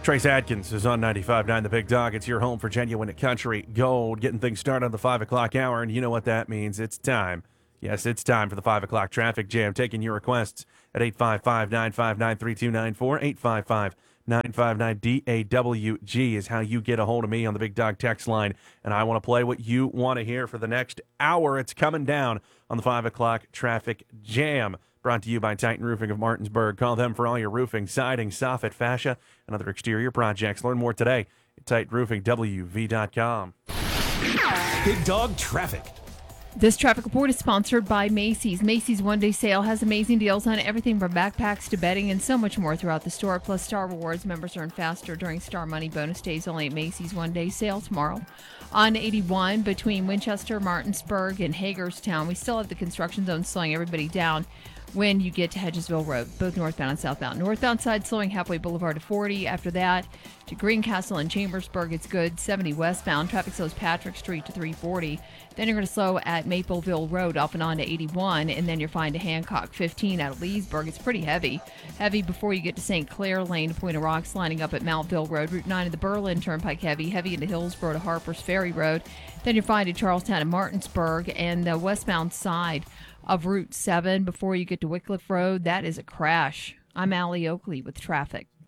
Trace Adkins is on 95.9 The Big Dog. It's your home for genuine country gold. Getting things started on the 5 o'clock hour, and you know what that means. It's time. Yes, it's time for the 5 o'clock traffic jam. Taking your requests at 855-959-3294. 855-959-DAWG is how you get a hold of me on the Big Dog text line. And I want to play what you want to hear for the next hour. It's coming down on the 5 o'clock traffic jam. Brought to you by Titan Roofing of Martinsburg. Call them for all your roofing, siding, soffit, fascia, and other exterior projects. Learn more today at TitanRoofingWV.com. Big Dog Traffic. This traffic report is sponsored by Macy's. Macy's one-day sale has amazing deals on everything from backpacks to bedding and so much more throughout the store. Plus, Star Rewards members earn faster during Star Money bonus days only at Macy's one-day sale tomorrow. On 81 between Winchester, Martinsburg, and Hagerstown, we still have the construction zone slowing everybody down when you get to Hedgesville Road, both northbound and southbound. Northbound side slowing halfway Boulevard to 40. After that, to Greencastle and Chambersburg, it's good. 70 westbound. Traffic slows Patrick Street to 340. Then you're going to slow at Mapleville Road up and on to 81, and then you're fine to Hancock 15 out of Leesburg. It's pretty heavy. Heavy before you get to St. Clair Lane to Point of Rocks, lining up at Mountville Road. Route 9 of the Berlin Turnpike heavy. Heavy into Hillsborough to Harper's Ferry Road. Then you're fine to Charlestown and Martinsburg, and the westbound side of Route 7 before you get to Wycliffe Road. That is a crash. I'm Allie Oakley with traffic.